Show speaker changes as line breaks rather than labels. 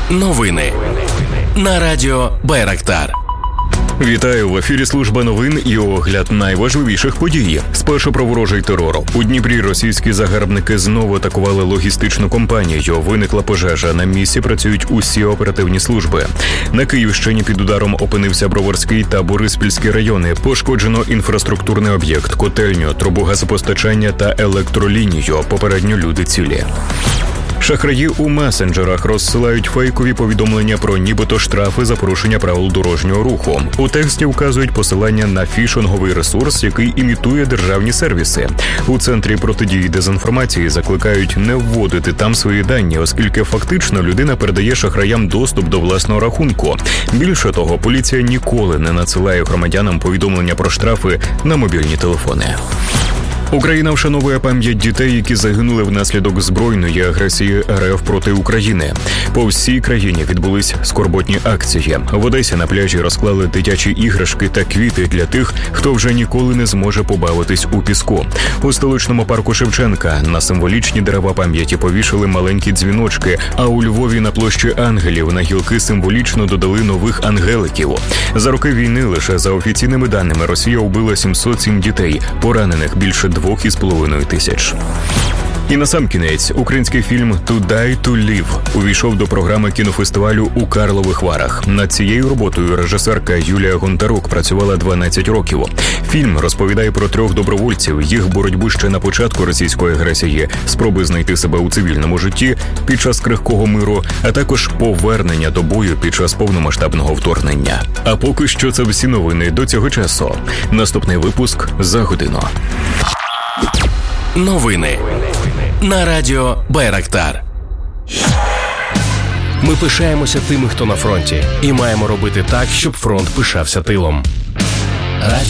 Новини на радіо Байрактар.
Вітаю, в ефірі служба новин і огляд найважливіших подій. Спершу про ворожий терор. У Дніпрі російські загарбники знову атакували логістичну компанію. Виникла пожежа. На місці працюють усі оперативні служби. На Київщині під ударом опинився Броварський та Бориспільський райони. Пошкоджено інфраструктурний об'єкт, котельню, трубу газопостачання та електролінію. Попередньо люди цілі. Шахраї у месенджерах розсилають фейкові повідомлення про нібито штрафи за порушення правил дорожнього руху. У тексті вказують посилання на фішинговий ресурс, який імітує державні сервіси. У Центрі протидії дезінформації закликають не вводити там свої дані, оскільки фактично людина передає шахраям доступ до власного рахунку. Більше того, поліція ніколи не надсилає громадянам повідомлення про штрафи на мобільні телефони. Україна вшановує пам'ять дітей, які загинули внаслідок збройної агресії РФ проти України. По всій країні відбулись скорботні акції. В Одесі на пляжі розклали дитячі іграшки та квіти для тих, хто вже ніколи не зможе побавитись у піску. У столичному парку Шевченка на символічні дерева пам'яті повішали маленькі дзвіночки, а у Львові на площі Ангелів на гілки символічно додали нових ангеликів. За роки війни лише за офіційними даними Росія вбила 707 дітей, поранених більше 2,5 тисяч. І насамкінець, український фільм «To Die to Live» увійшов до програми кінофестивалю у Карлових Варах. Над цією роботою режисерка Юлія Гонтарук працювала 12 років. Фільм розповідає про 3 добровольців, їх боротьбу ще на початку російської агресії, спроби знайти себе у цивільному житті під час крихкого миру, а також повернення до бою під час повномасштабного вторгнення. А поки що це всі новини до цього часу. Наступний випуск за годину.
Новини на радіо Байрактар. Ми пишаємося тими, хто на фронті, і маємо робити так, щоб фронт пишався тилом.